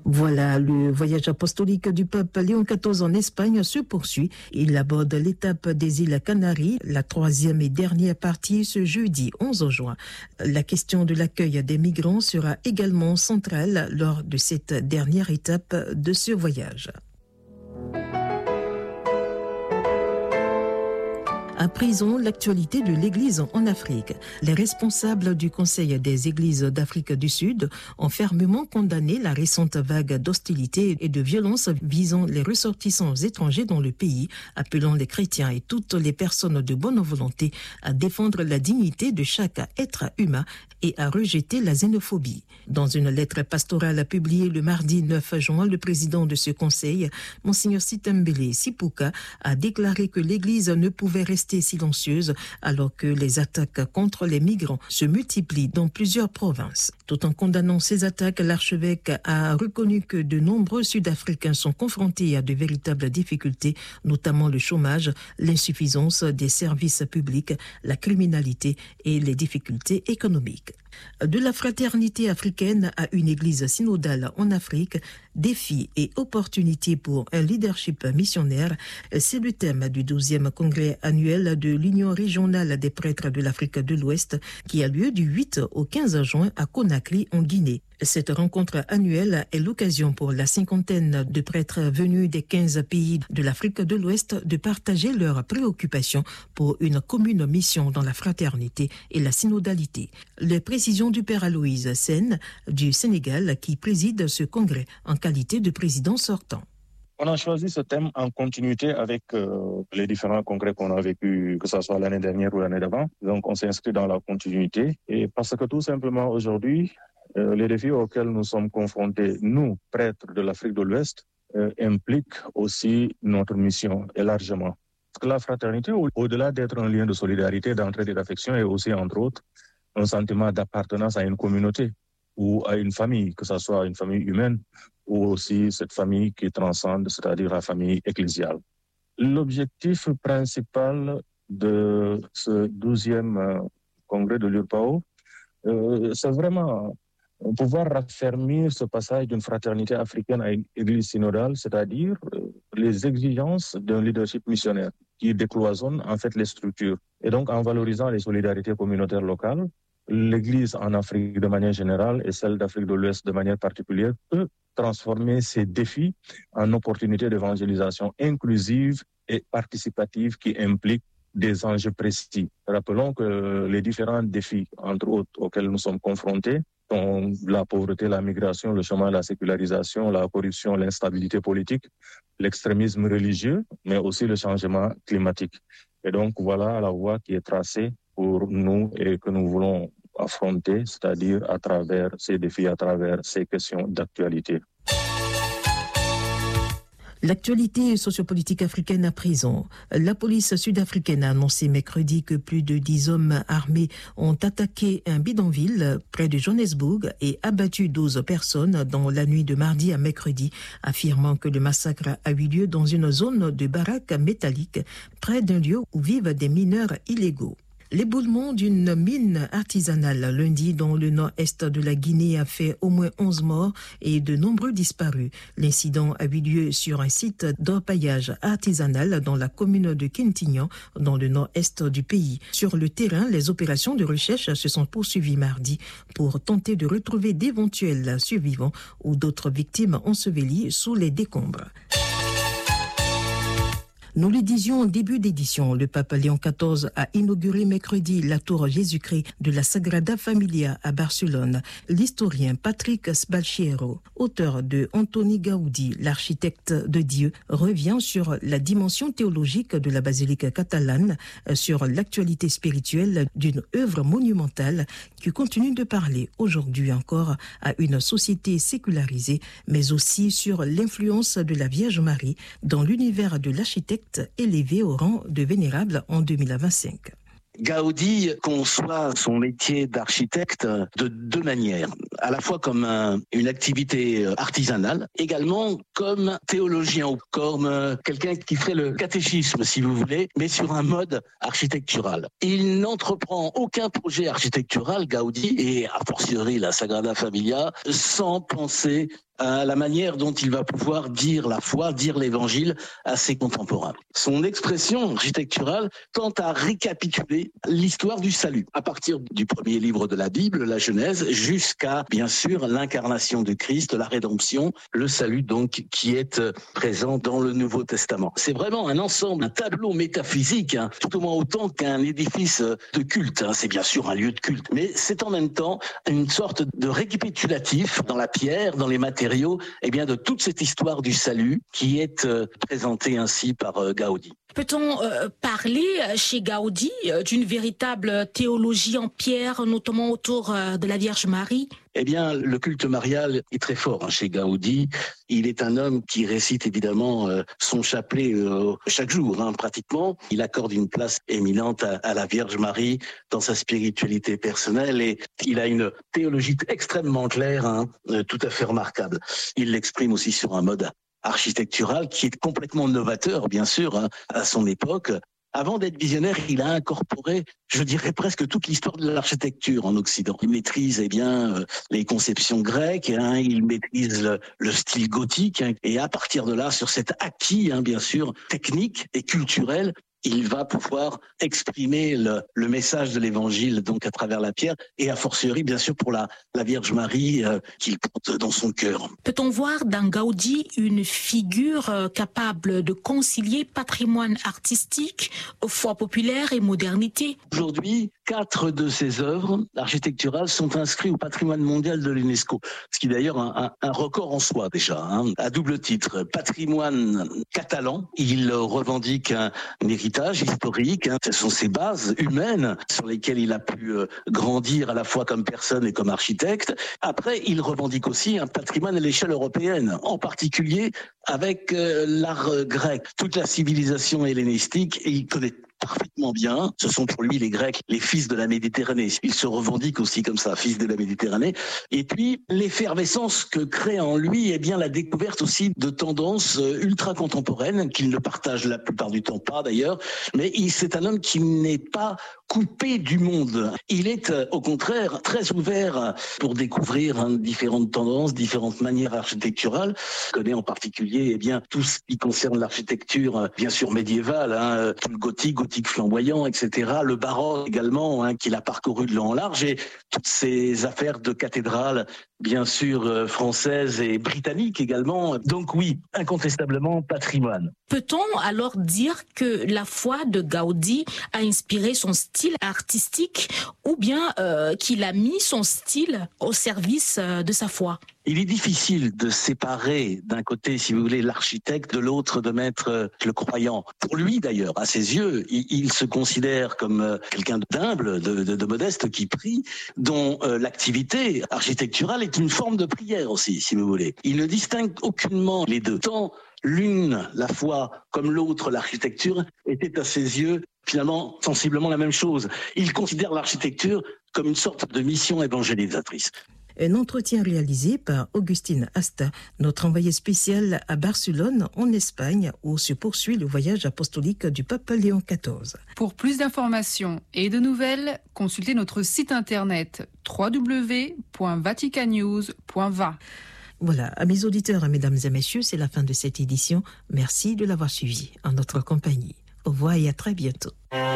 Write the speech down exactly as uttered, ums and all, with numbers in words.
Voilà, le voyage apostolique du pape Léon quatorze en Espagne se poursuit. Il aborde l'étape des îles Canaries, la troisième et dernière partie ce jeudi onze juin. La question de l'accueil des migrants sera également centrale lors de cette dernière étape de ce voyage. À présent, l'actualité de l'Église en Afrique. Les responsables du Conseil des Églises d'Afrique du Sud ont fermement condamné la récente vague d'hostilité et de violence visant les ressortissants étrangers dans le pays, appelant les chrétiens et toutes les personnes de bonne volonté à défendre la dignité de chaque être humain et à rejeter la xénophobie. Dans une lettre pastorale publiée le mardi neuf juin, le président de ce conseil, Monseigneur Sitembele Sipuka, a déclaré que l'Église ne pouvait rester silencieuse alors que les attaques contre les migrants se multiplient dans plusieurs provinces. Tout en condamnant ces attaques, l'archevêque a reconnu que de nombreux Sud-Africains sont confrontés à de véritables difficultés, notamment le chômage, l'insuffisance des services publics, la criminalité et les difficultés économiques. De la fraternité africaine à une église synodale en Afrique, défis et opportunités pour un leadership missionnaire, c'est le thème du douzième congrès annuel de l'Union régionale des prêtres de l'Afrique de l'Ouest qui a lieu du huit au quinze juin à Conakry en Guinée. Cette rencontre annuelle est l'occasion pour la cinquantaine de prêtres venus des quinze pays de l'Afrique de l'Ouest de partager leurs préoccupations pour une commune mission dans la fraternité et la synodalité. Les précisions du Père Aloïse Sène du Sénégal qui préside ce congrès en qualité de président sortant. On a choisi ce thème en continuité avec euh, les différents congrès qu'on a vécu, que ce soit l'année dernière ou l'année d'avant. Donc on s'inscrit dans la continuité et parce que tout simplement aujourd'hui, Euh, les défis auxquels nous sommes confrontés, nous, prêtres de l'Afrique de l'Ouest, euh, impliquent aussi notre mission élargement. Parce que la fraternité, au- au-delà d'être un lien de solidarité, d'entraide et d'affection, est aussi, entre autres, un sentiment d'appartenance à une communauté ou à une famille, que ce soit une famille humaine ou aussi cette famille qui transcende, c'est-à-dire la famille ecclésiale. L'objectif principal de ce douzième euh, congrès de l'U R P A O, euh, c'est vraiment pouvoir raffermir ce passage d'une fraternité africaine à une église synodale, c'est-à-dire euh, les exigences d'un leadership missionnaire qui décloisonne en fait les structures. Et donc, en valorisant les solidarités communautaires locales, l'église en Afrique de manière générale et celle d'Afrique de l'Ouest de manière particulière peut transformer ces défis en opportunités d'évangélisation inclusive et participative qui impliquent des enjeux précis. Rappelons que les différents défis, entre autres, auxquels nous sommes confrontés, sont la pauvreté, la migration, le chômage, la sécularisation, la corruption, l'instabilité politique, l'extrémisme religieux, mais aussi le changement climatique. Et donc, voilà la voie qui est tracée pour nous et que nous voulons affronter, c'est-à-dire à travers ces défis, à travers ces questions d'actualité. L'actualité sociopolitique africaine à présent. La police sud-africaine a annoncé mercredi que plus de dix hommes armés ont attaqué un bidonville près de Johannesburg et abattu douze personnes dans la nuit de mardi à mercredi, affirmant que le massacre a eu lieu dans une zone de baraques métalliques près d'un lieu où vivent des mineurs illégaux. L'éboulement d'une mine artisanale lundi dans le nord-est de la Guinée a fait au moins onze morts et de nombreux disparus. L'incident a eu lieu sur un site d'orpaillage artisanal dans la commune de Quintignan, dans le nord-est du pays. Sur le terrain, les opérations de recherche se sont poursuivies mardi pour tenter de retrouver d'éventuels survivants ou d'autres victimes ensevelies sous les décombres. Nous le disions en début d'édition, le pape Léon quatorze a inauguré mercredi la tour Jésus-Christ de la Sagrada Familia à Barcelone. L'historien Patrick Sbalchiero, auteur de Antoni Gaudi, l'architecte de Dieu, revient sur la dimension théologique de la basilique catalane, sur l'actualité spirituelle d'une œuvre monumentale qui continue de parler aujourd'hui encore à une société sécularisée, mais aussi sur l'influence de la Vierge Marie dans l'univers de l'architecte élevé au rang de vénérable en deux mille vingt-cinq. Gaudi conçoit son métier d'architecte de deux manières, à la fois comme un, une activité artisanale, également comme théologien ou comme quelqu'un qui ferait le catéchisme, si vous voulez, mais sur un mode architectural. Il n'entreprend aucun projet architectural, Gaudi, et a fortiori la Sagrada Familia, sans penser à la manière dont il va pouvoir dire la foi, dire l'évangile à ses contemporains. Son expression architecturale tend à récapituler l'histoire du salut, à partir du premier livre de la Bible, la Genèse, jusqu'à, bien sûr, l'incarnation de Christ, la rédemption, le salut donc qui est présent dans le Nouveau Testament. C'est vraiment un ensemble, un tableau métaphysique, hein, tout au moins autant qu'un édifice de culte. Hein. C'est bien sûr un lieu de culte, mais c'est en même temps une sorte de récapitulatif dans la pierre, dans les matériaux, eh bien de toute cette histoire du salut qui est euh, présentée ainsi par euh, Gaudi. Peut-on euh, parler chez Gaudi euh, d'une véritable théologie en pierre, notamment autour euh, de la Vierge Marie ? Eh bien, le culte marial est très fort hein, chez Gaudi. Il est un homme qui récite évidemment euh, son chapelet euh, chaque jour, hein, pratiquement. Il accorde une place éminente à, à la Vierge Marie dans sa spiritualité personnelle et il a une théologie extrêmement claire, hein, euh, tout à fait remarquable. Il l'exprime aussi sur un mode architectural qui est complètement novateur, bien sûr, hein, à son époque. Avant d'être visionnaire, il a incorporé, je dirais presque toute l'histoire de l'architecture en Occident. Il maîtrise eh bien euh, les conceptions grecques, hein, il maîtrise le, le style gothique, hein, et à partir de là, sur cet acquis, hein, bien sûr, technique et culturel, il va pouvoir exprimer le, le message de l'Évangile donc à travers la pierre et a fortiori bien sûr pour la, la Vierge Marie euh, qu'il porte dans son cœur. Peut-on voir dans Gaudi une figure euh, capable de concilier patrimoine artistique, foi populaire et modernité ? Aujourd'hui, quatre de ses œuvres architecturales sont inscrites au patrimoine mondial de l'UNESCO, ce qui est d'ailleurs un, un, un record en soi déjà, hein, à double titre. Patrimoine catalan, il revendique un, un héritage historique, hein, ce sont ses bases humaines sur lesquelles il a pu euh, grandir à la fois comme personne et comme architecte. Après, il revendique aussi un patrimoine à l'échelle européenne, en particulier avec euh, l'art euh, grec, toute la civilisation hellénistique, et il connaît parfaitement bien. Ce sont pour lui les Grecs, les fils de la Méditerranée. Il se revendique aussi comme ça, fils de la Méditerranée. Et puis, l'effervescence que crée en lui, eh bien, la découverte aussi de tendances ultra contemporaines qu'il ne partage la plupart du temps pas d'ailleurs. Mais il, c'est un homme qui n'est pas coupé du monde. Il est au contraire très ouvert pour découvrir hein, différentes tendances, différentes manières architecturales. Il connaît en particulier eh bien tout ce qui concerne l'architecture, bien sûr médiévale, hein, tout le gothique, gothique flamboyant, et cetera. Le baroque également, hein, qu'il a parcouru de long en large, et toutes ces affaires de cathédrales, bien sûr euh, françaises et britanniques également. Donc oui, incontestablement patrimoine. Peut-on alors dire que la foi de Gaudi a inspiré son style artistique ou bien euh, qu'il a mis son style au service euh, de sa foi ? Il est difficile de séparer d'un côté, si vous voulez, l'architecte, de l'autre de mettre le croyant. Pour lui d'ailleurs, à ses yeux, il, il se considère comme quelqu'un d'humble, de, de, de modeste, qui prie, dont euh, l'activité architecturale est une forme de prière aussi, si vous voulez. Il ne distingue aucunement les deux. Tant l'une, la foi, comme l'autre, l'architecture, était à ses yeux finalement sensiblement la même chose. Il considère l'architecture comme une sorte de mission évangélisatrice. Un entretien réalisé par Augustine Asta, notre envoyé spécial à Barcelone, en Espagne, où se poursuit le voyage apostolique du pape Léon quatorze. Pour plus d'informations et de nouvelles, consultez notre site internet w w w point vatican news point v a. Voilà, à mes auditeurs, mesdames et messieurs, c'est la fin de cette édition. Merci de l'avoir suivi en notre compagnie. Au revoir et à très bientôt.